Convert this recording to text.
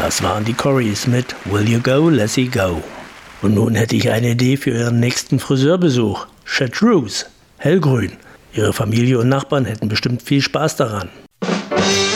Das waren die Corys mit Will You Go, Lassie Go. Und nun hätte ich eine Idee für Ihren nächsten Friseurbesuch. Chartreuse, hellgrün. Ihre Familie und Nachbarn hätten bestimmt viel Spaß daran.